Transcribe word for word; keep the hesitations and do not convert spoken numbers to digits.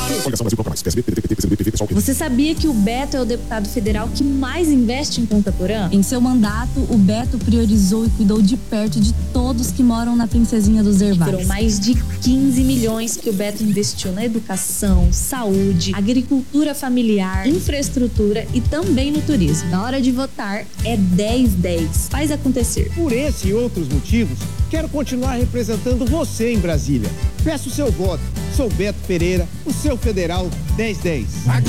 Você sabia que o Beto é o deputado federal que mais investe em Ponta Porã? Em seu mandato, o Beto priorizou e cuidou de perto de todos que moram na Princesinha dos Hervais. Foram mais de quinze milhões que o Beto investiu na educação, saúde, agricultura familiar, infraestrutura e também no turismo. Na hora de votar, é dez dez. Faz acontecer. Por esse e outros motivos, quero continuar representando você em Brasília. Peço o seu voto. Sou Beto Pereira, o seu federal dez dez.